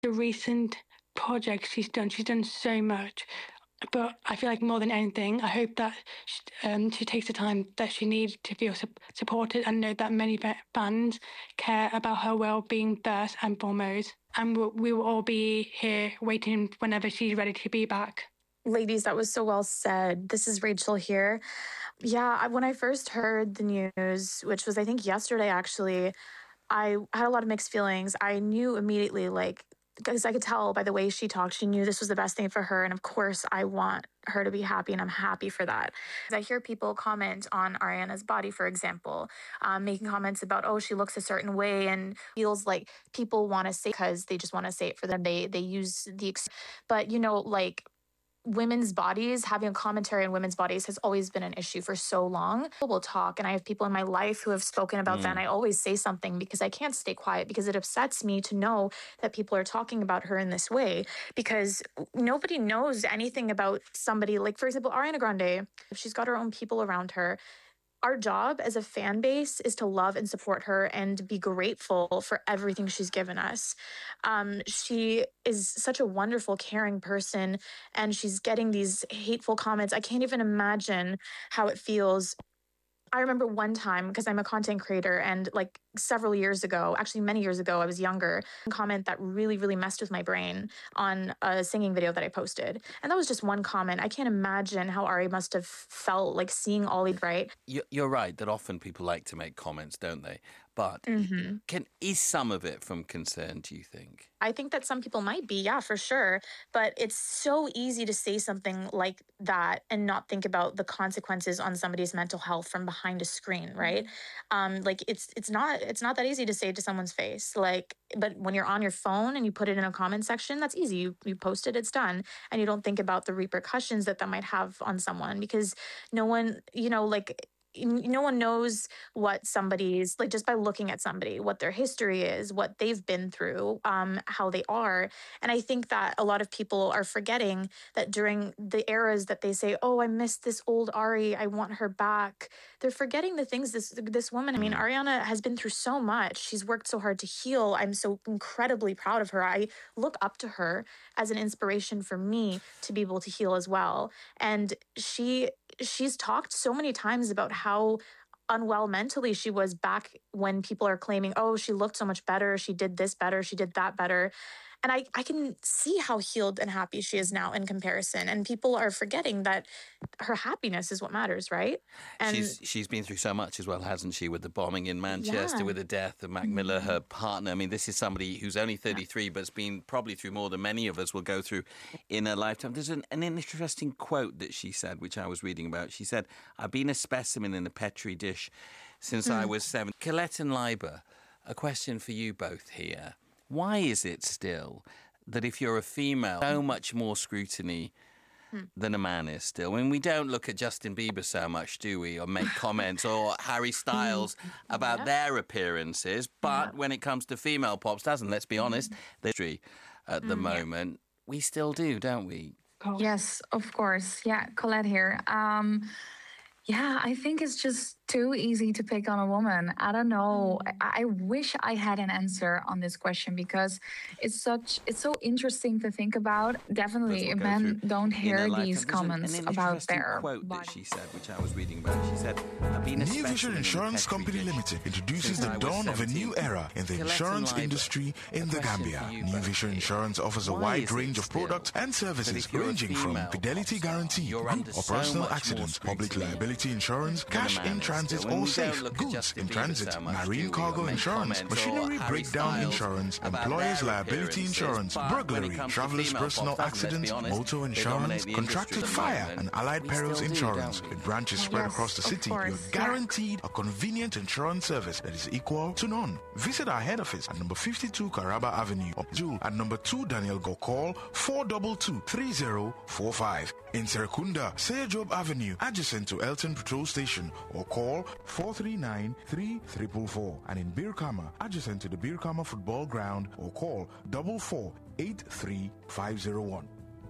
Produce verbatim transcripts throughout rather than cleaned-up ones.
the recent projects she's done. She's done so much. But I feel like more than anything, I hope that she, um, she takes the time that she needs to feel su- supported and know that many fans care about her well-being first and foremost. And we'll, we will all be here waiting whenever she's ready to be back. Ladies, that was so well said. This is Rachel here. Yeah, I, when I first heard the news, which was I think yesterday actually, I had a lot of mixed feelings. I knew immediately, like, because I could tell by the way she talked, she knew this was the best thing for her. And of course, I want her to be happy, and I'm happy for that. I hear people comment on Ariana's body, for example, um, making comments about, oh, she looks a certain way, and feels like people want to say because they just want to say it for them. They they use the, ex- but you know, like, women's bodies, having a commentary on women's bodies has always been an issue for so long. We'll talk, and I have people in my life who have spoken about mm. that, and I always say something because I can't stay quiet, because it upsets me to know that people are talking about her in this way, because nobody knows anything about somebody. Like, for example, Ariana Grande, if she's got her own people around her, our job as a fan base is to love and support her and be grateful for everything she's given us. Um, she is such a wonderful, caring person, and she's getting these hateful comments. I can't even imagine how it feels. I remember one time, because I'm a content creator, and like several years ago, actually many years ago, I was younger, a comment that really, really messed with my brain on a singing video that I posted. And that was just one comment. I can't imagine how Ari must have felt like seeing all these, right? You're right that often people like to make comments, don't they? But mm-hmm. can is some of it from concern, do you think? I think that some people might be, yeah, for sure. But it's so easy to say something like that and not think about the consequences on somebody's mental health from behind a screen, right? Um, like it's it's not it's not that easy to say it to someone's face. Like, but when you're on your phone and you put it in a comment section, that's easy. You you post it, it's done, and you don't think about the repercussions that that might have on someone, because no one, you know, like. No one knows what somebody's, like, just by looking at somebody, what their history is, what they've been through, um, how they are. And I think that a lot of people are forgetting that during the eras that they say, oh, I miss this old Ari, I want her back. They're forgetting the things this this woman, I mean, Ariana has been through so much. She's worked so hard to heal. I'm so incredibly proud of her. I look up to her as an inspiration for me to be able to heal as well. And she she's talked so many times about how unwell mentally she was back when people are claiming, oh, she looked so much better, she did this better, she did that better. And I, I can see how healed and happy she is now in comparison. And people are forgetting that her happiness is what matters, right? And she's she's been through so much as well, hasn't she? With the bombing in Manchester, yeah. with the death of Mac Miller, mm-hmm. her partner. I mean, this is somebody who's only thirty-three, yeah. but has been probably through more than many of us will go through in a lifetime. There's an, an interesting quote that she said, which I was reading about. She said, I've been a specimen in a Petri dish since mm. I was seven. Colette and Liber, a question for you both here. Why is it still that if you're a female, so much more scrutiny hmm. than a man is still? I mean, we don't look at Justin Bieber so much, do we? Or make comments, or Harry Styles about yeah. their appearances. But yeah. when it comes to female pop stars, and let's be honest, the history at the mm, moment, yeah. we still do, don't we? Yes, of course. Yeah, Colette here. Um, yeah, I think it's just too easy to pick on a woman. I don't know. Mm. I, I wish I had an answer on this question, because it's such it's so interesting to think about. Definitely, men don't hear these comments an, an about their quote body. That she said, which I was reading about. She said, I've been a New Vision Insurance Company Limited introduces the dawn of a new era in the insurance industry in the Gambia. New Vision Insurance offers a wide range of products and services ranging from fidelity guarantee, group or personal accidents, public liability insurance, cash in transit or safe, goods in transit, marine cargo insurance, machinery breakdown insurance, employer's liability insurance, burglary, traveler's personal accidents, motor insurance, contracted fire and allied perils insurance. With branches spread across the city, you're guaranteed a convenient insurance service that is equal to none. Visit our head office at number fifty-two Caraba Avenue, or Jewel at number two Daniel Go, call four two two, three zero four five. In Serekunda, Seyajob Avenue, adjacent to Elton Patrol Station, or call four three nine, three four four four. And in Birkama, adjacent to the Birkama Football Ground, or call four four eight three five zero one.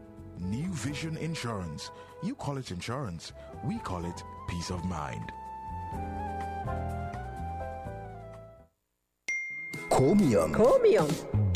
New Vision Insurance. You call it insurance, we call it peace of mind. Chromium. Chromium.